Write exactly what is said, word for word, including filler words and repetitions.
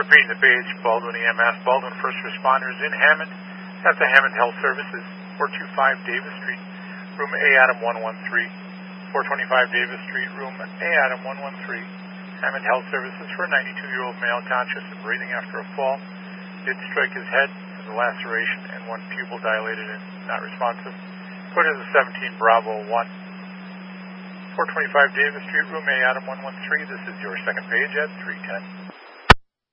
Repeating the page, Baldwin E M S, Baldwin First Responders in Hammond. That's the Hammond Health Services, four two five Davis Street, room A, Adam one one three. four twenty-five Davis Street, room A, Adam one one three. Hammond Health Services for a ninety-two-year-old male conscious and breathing after a fall. Did strike his head with a laceration and one pupil dilated and not responsive. Put in the seventeen Bravo one. four twenty-five Davis Street, room A, Adam one one three. This is your second page at three ten.